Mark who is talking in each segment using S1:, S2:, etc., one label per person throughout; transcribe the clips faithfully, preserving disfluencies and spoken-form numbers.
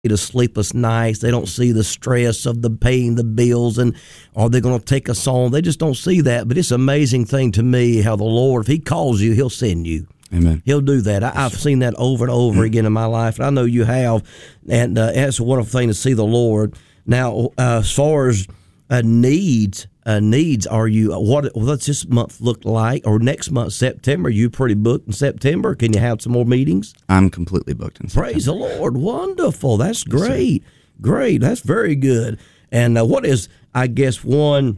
S1: the sleepless nights. They don't see the stress of the paying the bills and are they going to take us on. They just don't see that. But it's an amazing thing to me how the Lord, if he calls you, he'll send you.
S2: Amen.
S1: He'll do that. I, I've seen that over and over again in my life, and I know you have. And uh, it's a wonderful thing to see the Lord. Now, uh, as far as uh, needs, uh, needs, are you, what what's this month look like? Or next month, September, are you pretty booked in September? Can you have some more meetings?
S2: I'm completely booked in September.
S1: Praise the Lord. Wonderful. That's great. Yes, great. That's very good. And uh, what is, I guess, one,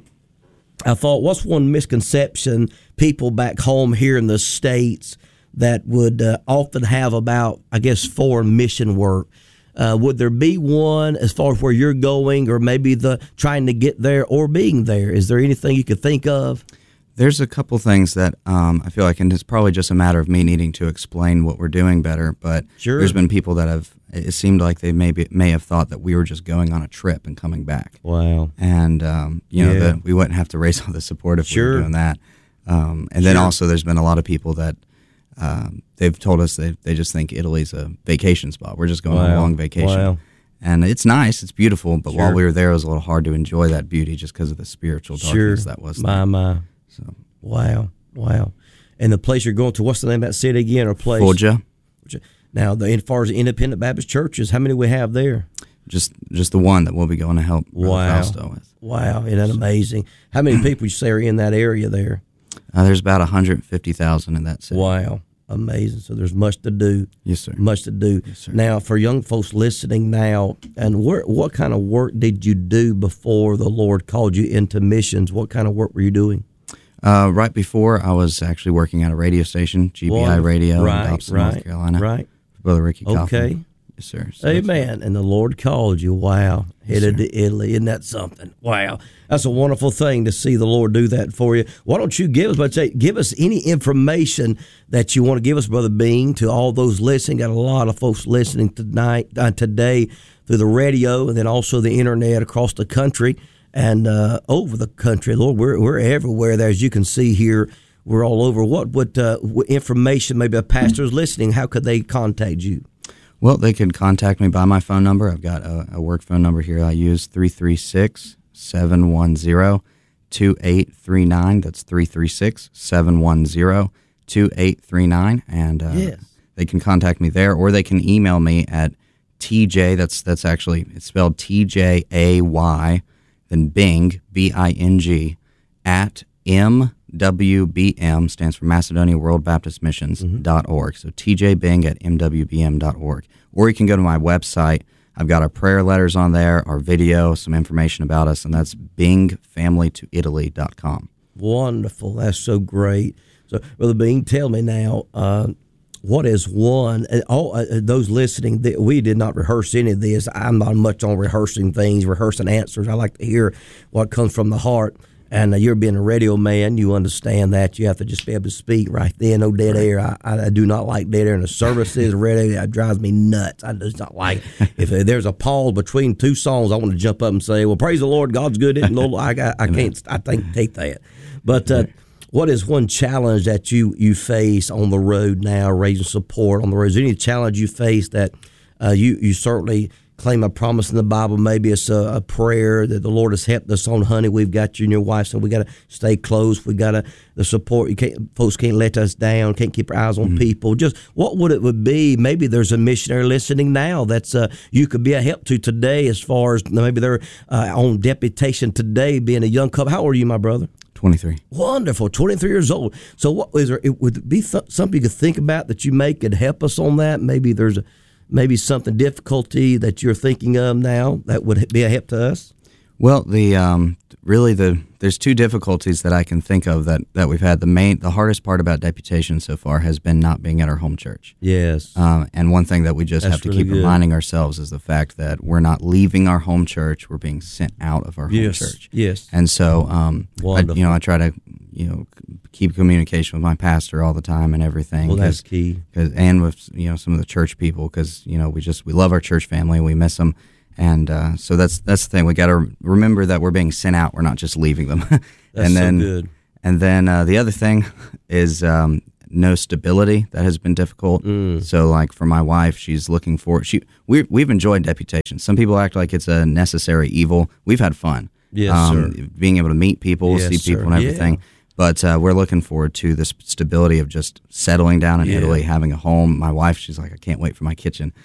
S1: I thought, what's one misconception people back home here in the States that would uh, often have about, I guess, foreign mission work? Uh, would there be one as far as where you're going, or maybe the trying to get there or being there? Is there anything you could think of?
S2: There's a couple things that um, I feel like, and it's probably just a matter of me needing to explain what we're doing better, but
S1: sure.
S2: There's been people that have, it seemed like they maybe may have thought that we were just going on a trip and coming back.
S1: Wow.
S2: And, um, you know,
S1: yeah.
S2: the, we wouldn't have to raise all the support if
S1: sure.
S2: we were doing that. Um, and
S1: sure.
S2: then also there's been a lot of people that um, they've told us they, they just think Italy's a vacation spot. We're just going
S1: wow.
S2: on a long vacation.
S1: Wow.
S2: And it's nice, it's beautiful, but
S1: sure.
S2: while we were there, it was a little hard to enjoy that beauty just because of the spiritual darkness
S1: sure.
S2: that was
S1: my,
S2: there.
S1: my.
S2: So.
S1: Wow, wow. And the place you're going to, what's the name of that city again, or place?
S2: Foggia.
S1: Now, the, as far as independent Baptist churches, how many we have there?
S2: Just just the one that we'll be going to help Brother
S1: wow.
S2: Fausto with.
S1: Wow, isn't that amazing? How many people you say are in that area there?
S2: Uh, there's about one hundred fifty thousand in that city.
S1: Wow, amazing. So there's much to do.
S2: Yes, sir.
S1: Much to do.
S2: Yes, sir.
S1: Now, for young folks listening now, and where, what kind of work did you do before the Lord called you into missions? What kind of work were you doing?
S2: Uh, right before, I was actually working at a radio station, G B I
S1: Wonderful.
S2: Radio
S1: right,
S2: in Dobson,
S1: right,
S2: North Carolina.
S1: Right.
S2: Brother Ricky Kaufman.
S1: Okay.
S2: Yes, sir. So
S1: Amen. And the Lord called you. Wow. Headed
S2: yes,
S1: to Italy. Isn't that something? Wow. That's a wonderful thing to see the Lord do that for you. Why don't you give us, but say, give us any information that you want to give us, Brother Bing, to all those listening. Got a lot of folks listening tonight, uh, today through the radio, and then also the internet across the country and uh, over the country. Lord, we're we're everywhere there, as you can see here. We're all over. What would uh, what information, maybe a pastor's listening, how could they contact you?
S2: Well, they could contact me by my phone number. I've got a, a work phone number here I use, three three six, seven one zero, two eight three nine. That's three three six, seven one zero, two eight three nine. And uh,
S1: yes.
S2: they can contact me there, or they can email me at T J, that's that's actually, it's spelled T J A Y, then Bing, B I N G, at M W B M, stands for Macedonia World Baptist Missions, mm-hmm. dot org. So T J Bing at M W B M dot org. Or you can go to my website. I've got our prayer letters on there, our video, some information about us, and that's bing family to italy dot com.
S1: Wonderful. That's so great. So, Brother Bing, tell me now, uh, what is one, all uh, those listening, that we did not rehearse any of this. I'm not much on rehearsing things, rehearsing answers. I like to hear what comes from the heart. And uh, you're being a radio man, you understand that. You have to just be able to speak right there, no dead air. I, I, I do not like dead air in the services. Radio, that drives me nuts. I just not like if there's a pause between two songs, I want to jump up and say, well, praise the Lord, God's good. And Lord, I, I, I can't, I think, take that. But uh, what is one challenge that you, you face on the road now, raising support on the road? Is there any challenge you face that uh, you, you certainly claim a promise in the Bible? Maybe it's a, a prayer that the Lord has helped us on. Honey, we've got you and your wife, so we got to stay close. We got to the support. You can't, folks can't let us down. Can't keep our eyes on mm-hmm. people. Just what would it would be? Maybe there's a missionary listening now that's uh, you could be a help to today. As far as maybe they're uh, on deputation today, being a young couple. How old are you, my brother?
S2: twenty-three.
S1: Wonderful, twenty-three years old. So, what is there? It would be th- something you could think about that you may could help us on that. Maybe there's a Maybe something difficulty that you're thinking of now that would be a help to us?
S2: Well, the um, really the there's two difficulties that I can think of that, that we've had. The main, the hardest part about deputation so far has been not being at our home church.
S1: Yes.
S2: Um, and one thing that we just
S1: That's
S2: have to
S1: really
S2: keep
S1: good.
S2: reminding ourselves is the fact that we're not leaving our home church; we're being sent out of our
S1: yes.
S2: home church.
S1: Yes.
S2: And so, um, I,
S1: Wonderful.
S2: you know, I try to you know keep communication with my pastor all the time and everything.
S1: Well, that's key.
S2: Cause, and with you know some of the church people, because you know we just we love our church family, we miss them. And uh, so that's that's the thing. We got to remember that we're being sent out. We're not just leaving them.
S1: That's
S2: and then,
S1: so good.
S2: And then uh, the other thing is um, no stability that has been difficult.
S1: Mm.
S2: So, like for my wife, she's looking for she. We we've enjoyed deputation. Some people act like it's a necessary evil. We've had fun.
S1: Yes,
S2: um,
S1: sir.
S2: Being able to meet people,
S1: Yes,
S2: see people,
S1: sir.
S2: and everything.
S1: Yeah.
S2: But uh, we're looking forward to this stability of just settling down in
S1: Yeah.
S2: Italy, having a home. My wife, she's like, I can't wait for my kitchen.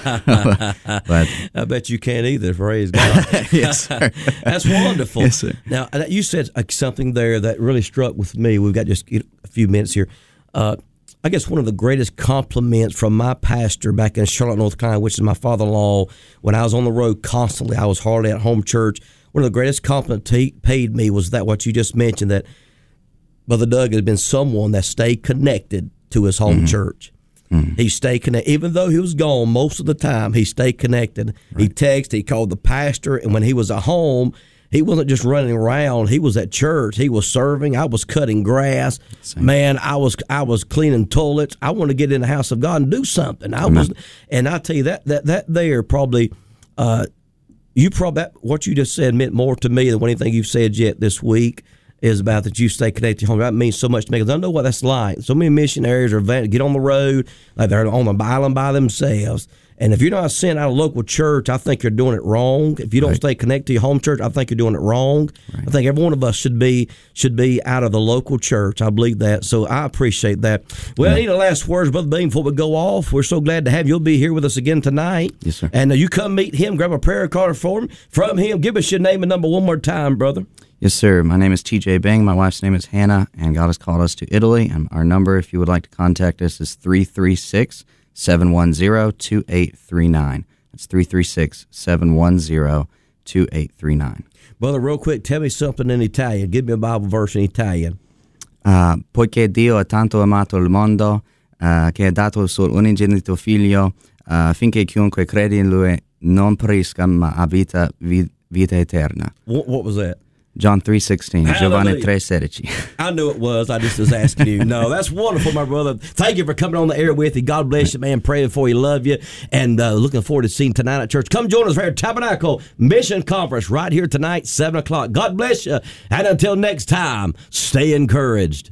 S2: But
S1: I bet you can't either. Praise God.
S2: yes, sir.
S1: That's wonderful.
S2: Yes, sir.
S1: Now, uh, you said uh, something there that really struck with me. We've got just a few minutes here. Uh, I guess one of the greatest compliments from my pastor back in Charlotte, North Carolina, which is my father-in-law, when I was on the road constantly, I was hardly at home church. One of the greatest compliments he paid me was that what you just mentioned, that Brother Doug has been someone that stayed connected to his home mm-hmm. church. Mm-hmm. He stayed connected. Even though he was gone most of the time, he stayed connected. Right. He texted, he called the pastor, and when he was at home, he wasn't just running around. He was at church. He was serving. I was cutting grass. Same. Man, I was I was cleaning toilets. I want to get in the house of God and do something. I Amen. was, and I tell you that that that there probably, uh, you probably what you just said meant more to me than anything you've said yet this week. Is about that you stay connected to home. That means so much to me because I know what that's like. So many missionaries are get on the road, like they're on the island by themselves. And if you're not sent out of a local church, I think you're doing it wrong. If you don't right. stay connected to your home church, I think you're doing it wrong. Right. I think every one of us should be should be out of the local church. I believe that. So I appreciate that. Well, yeah. Any last words, Brother Bean, before we go off? We're so glad to have you. You'll be here with us again tonight.
S2: Yes, sir.
S1: And uh, you come meet him, grab a prayer card for him, from him. Give us your name and number one more time, brother.
S2: Yes, sir. My name is T J Bing. My wife's name is Hannah, and God has called us to Italy. And our number, if you would like to contact us, is three three six, seven one zero, two eight three nine. That's three three six, seven one zero, two eight three nine.
S1: Brother, real quick, tell me something in Italian. Give me a Bible verse in Italian.
S2: Uh, poiché Dio ha tanto amato il mondo, uh, che ha dato il suo unigenito figlio, uh, finché chiunque crede in lui non perisca, ma ha vita, vi, vita eterna.
S1: What, what was that?
S2: John three sixteen, Giovanni three sedici.
S1: I knew it was. I just was asking you. No, that's wonderful, my brother. Thank you for coming on the air with you. God bless you, man. Praying for you. Love you. And uh, looking forward to seeing tonight at church. Come join us here at Tabernacle Mission Conference right here tonight, seven o'clock. God bless you. And until next time, stay encouraged.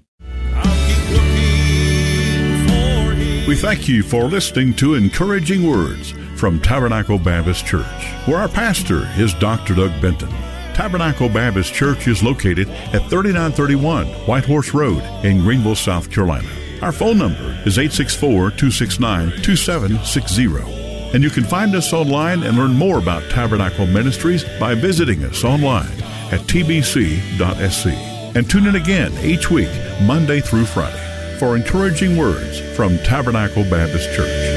S3: We thank you for listening to Encouraging Words from Tabernacle Baptist Church, where our pastor is Doctor Doug Benton. Tabernacle Baptist Church is located at thirty-nine thirty-one White Horse Road in Greenville, South Carolina. Our phone number is eight six four, two six nine, two seven six zero. And you can find us online and learn more about Tabernacle Ministries by visiting us online at t b c dot s c. And tune in again each week, Monday through Friday, for encouraging words from Tabernacle Baptist Church.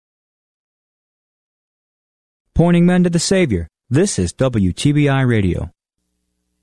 S4: Pointing men to the Savior. This is W T B I Radio.